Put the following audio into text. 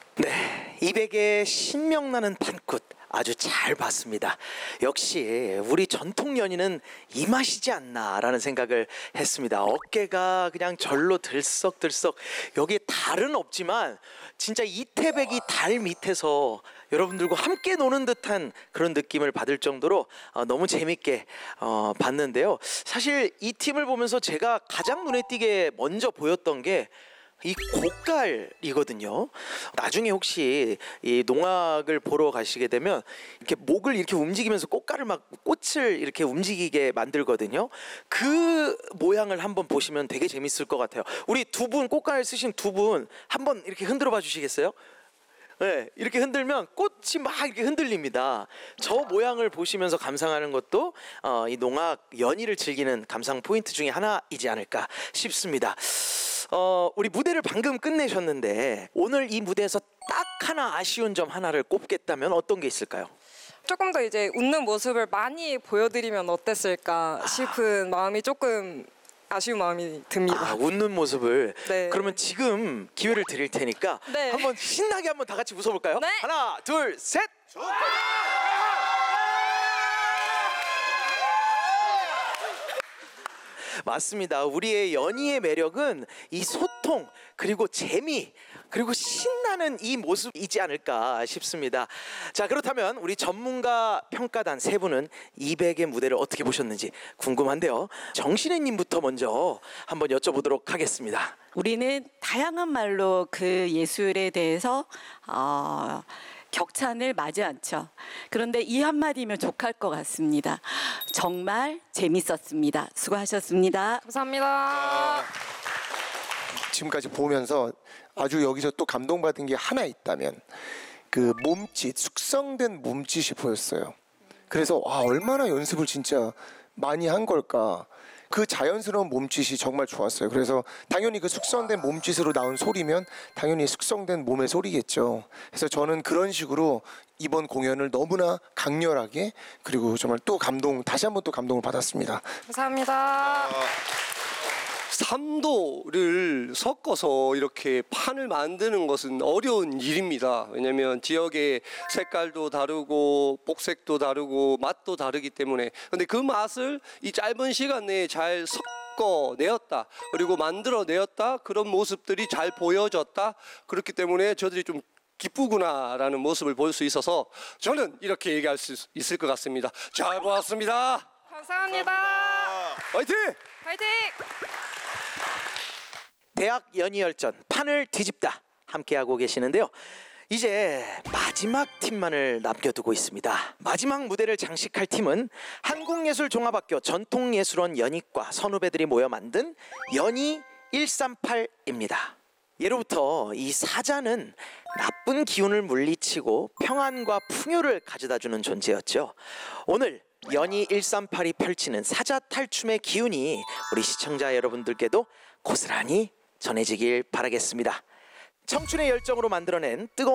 네, 200의 신명나는 판굿 아주 잘 봤습니다. 역시 우리 전통 연희는 이 맛이지 않나라는 생각을 했습니다. 어깨가 그냥 절로 들썩들썩. 여기에 달은 없지만 진짜 이태백이 달 밑에서 여러분들과 함께 노는 듯한 그런 느낌을 받을 정도로 너무 재밌게 봤는데요. 사실 이 팀을 보면서 제가 가장 눈에 띄게 먼저 보였던 게 이 고깔이거든요. 나중에 혹시 이 농악을 보러 가시게 되면 이렇게 목을 이렇게 움직이면서 꽃갈을 막 꽃을 이렇게 움직이게 만들거든요. 그 모양을 한번 보시면 되게 재밌을 것 같아요. 우리 두 분 꽃갈 쓰신 두 분 한번 이렇게 흔들어 봐 주시겠어요? 네, 이렇게 흔들면 꽃이 막 이렇게 흔들립니다. 저 모양을 보시면서 감상하는 것도 이 농악 연희를 즐기는 감상 포인트 중에 하나이지 않을까 싶습니다. 우리 무대를 방금 끝내셨는데 오늘 이 무대에서 딱 하나 아쉬운 점 하나를 꼽겠다면 어떤 게 있을까요? 조금 더 이제 웃는 모습을 많이 보여드리면 어땠을까 싶은 마음이 조금 아쉬운 마음이 듭니다. 웃는 모습을. 네. 그러면 지금 기회를 드릴 테니까 네. 한번 신나게 한번 다 같이 웃어볼까요? 네. 하나, 둘, 셋. 맞습니다. 우리의 연희의 매력은 이 소통 그리고 재미 그리고 신나는 이 모습이지 않을까 싶습니다. 자, 그렇다면 우리 전문가 평가단 세 분은 200의 무대를 어떻게 보셨는지 궁금한데요. 정신혜님부터 먼저 한번 여쭤보도록 하겠습니다. 우리는 다양한 말로 그 예술에 대해서 격찬을 마지 않죠. 그런데 이 한마디면 족할 것 같습니다. 정말 재밌었습니다. 수고하셨습니다. 감사합니다. 지금까지 보면서 아주 여기서 또 감동받은 게 하나 있다면 그 몸짓, 숙성된 몸짓이 보였어요. 그래서 얼마나 연습을 진짜 많이 한 걸까. 그 자연스러운 몸짓이 정말 좋았어요. 그래서 당연히 그 숙성된 몸짓으로 나온 소리면 당연히 숙성된 몸의 소리겠죠. 그래서 저는 그런 식으로 이번 공연을 너무나 강렬하게 그리고 정말 또 다시 한번 또 감동을 받았습니다. 감사합니다. 삼도를 섞어서 이렇게 판을 만드는 것은 어려운 일입니다. 왜냐하면 지역의 색깔도 다르고 복색도 다르고 맛도 다르기 때문에. 근데 그 맛을 이 짧은 시간 내에 잘 섞어내었다. 그리고 만들어내었다. 그런 모습들이 잘 보여졌다. 그렇기 때문에 저들이 좀 기쁘구나라는 모습을 볼 수 있어서 저는 이렇게 얘기할 수 있을 것 같습니다. 잘 보았습니다. 감사합니다. 화이팅! 파이팅! 대학 연희열전 판을 뒤집다 함께하고 계시는데요. 이제 마지막 팀만을 남겨두고 있습니다. 마지막 무대를 장식할 팀은 한국예술종합학교 전통예술원 연희과 선후배들이 모여 만든 연희 138입니다. 예로부터 이 사자는 나쁜 기운을 물리치고 평안과 풍요를 가져다주는 존재였죠. 오늘 연희 138이 펼치는 사자 탈춤의 기운이 우리 시청자 여러분들께도 고스란히 전해지길 바라겠습니다. 청춘의 열정으로 만들어낸 뜨거운